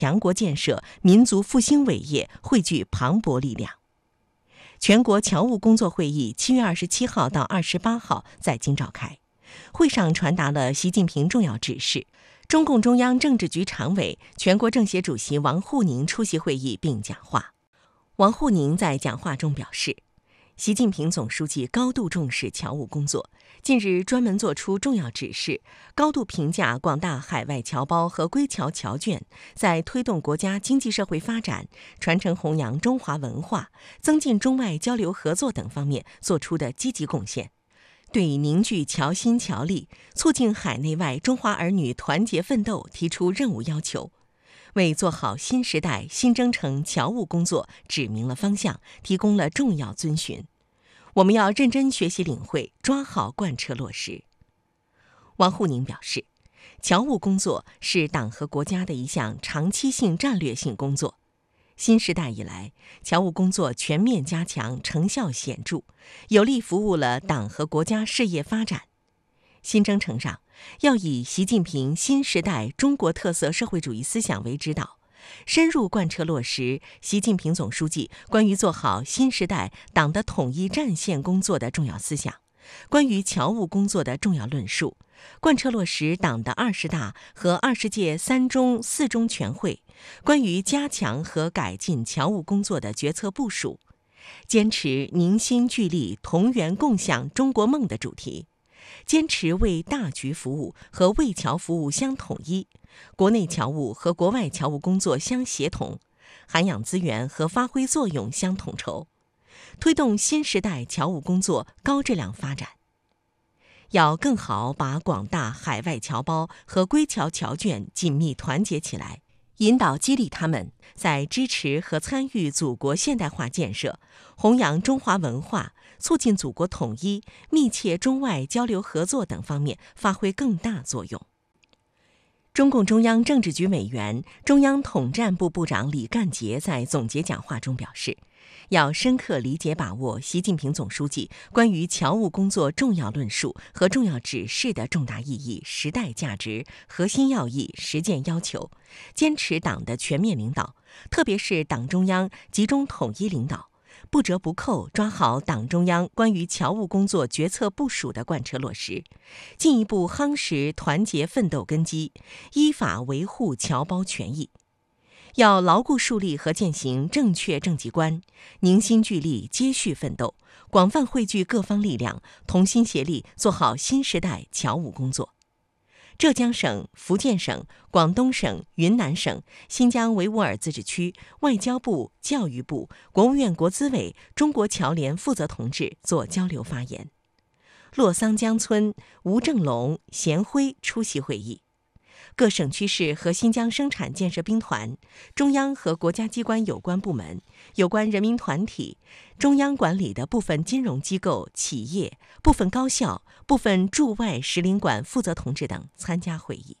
强国建设、民族复兴伟业汇聚磅礴力量。全国侨务工作会议7月27号到28号在京召开，会上传达了习近平重要指示。中共中央政治局常委、全国政协主席王沪宁出席会议并讲话。王沪宁在讲话中表示，习近平总书记高度重视侨务工作，近日专门作出重要指示，高度评价广大海外侨胞和归侨侨眷在推动国家经济社会发展、传承弘扬中华文化、增进中外交流合作等方面做出的积极贡献，对凝聚侨心侨力、促进海内外中华儿女团结奋斗提出任务要求，为做好新时代新征程侨务工作指明了方向，提供了重要遵循。我们要认真学习领会，抓好贯彻落实。王沪宁表示，侨务工作是党和国家的一项长期性战略性工作。新时代以来，侨务工作全面加强，成效显著，有力服务了党和国家事业发展。新征程上，要以习近平新时代中国特色社会主义思想为指导，深入贯彻落实习近平总书记关于做好新时代党的统一战线工作的重要思想，关于侨务工作的重要论述，贯彻落实党的20大和20届3中4中全会关于加强和改进侨务工作的决策部署，坚持凝心聚力、同源共享中国梦的主题，坚持为大局服务和为侨服务相统一，国内侨务和国外侨务工作相协同，涵养资源和发挥作用相统筹，推动新时代侨务工作高质量发展。要更好把广大海外侨胞和归侨侨眷紧密团结起来，引导激励他们在支持和参与祖国现代化建设、弘扬中华文化、促进祖国统一、密切中外交流合作等方面发挥更大作用。中共中央政治局委员、中央统战部部长李干杰在总结讲话中表示，要深刻理解把握习近平总书记关于侨务工作重要论述和重要指示的重大意义、时代价值、核心要义、实践要求，坚持党的全面领导，特别是党中央集中统一领导，不折不扣抓好党中央关于侨务工作决策部署的贯彻落实，进一步夯实团结奋斗根基，依法维护侨胞权益。要牢固树立和践行正确政绩观，凝心聚力接续奋斗，广泛汇聚各方力量，同心协力做好新时代侨务工作。浙江省、福建省、广东省、云南省、新疆维吾尔自治区外交部、教育部、国务院国资委、中国侨联负责同志做交流发言。洛桑江村、吴正龙、贤辉出席会议。各省区市和新疆生产建设兵团、中央和国家机关有关部门、有关人民团体、中央管理的部分金融机构、企业、部分高校、部分驻外使领馆负责同志等参加会议。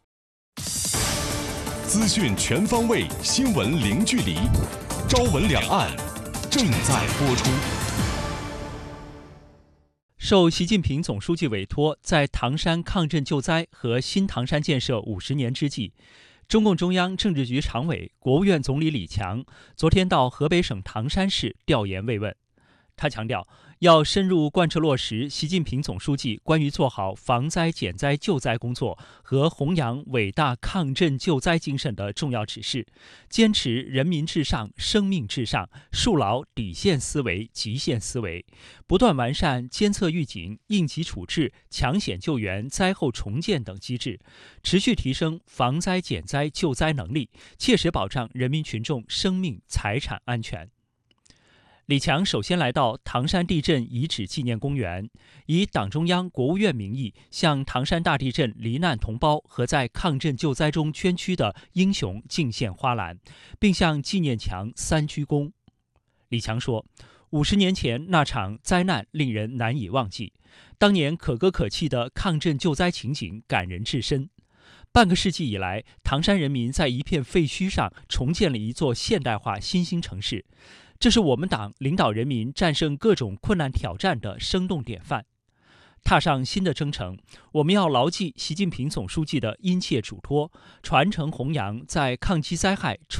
资讯全方位，新闻零距离，朝闻两岸正在播出。 受习近平总书记委托，在唐山抗震救灾和新唐山建设50年之际，中共中央政治局常委、国务院总理李强昨天到河北省唐山市调研慰问。他强调，要深入贯彻落实习近平总书记关于做好防灾减灾救灾工作和弘扬伟大抗震救灾精神的重要指示，坚持人民至上、生命至上，树牢底线思维、极限思维，不断完善监测预警、应急处置、抢险救援、灾后重建等机制，持续提升防灾减灾救灾能力，切实保障人民群众生命财产安全。李强首先来到唐山地震遗址纪念公园，以党中央、国务院名义向唐山大地震罹难同胞和在抗震救灾中捐躯的英雄敬献花篮，并向纪念墙3鞠躬。李强说，50年前那场灾难令人难以忘记，当年可歌可泣的抗震救灾情景感人至深。半个世纪以来，唐山人民在一片废墟上重建了一座现代化新兴城市，这是我们党领导人民战胜各种困难挑战的生动典范。 踏上新的征程。我们要牢记习近平总书记的殷切嘱托，传承弘扬在抗击灾害、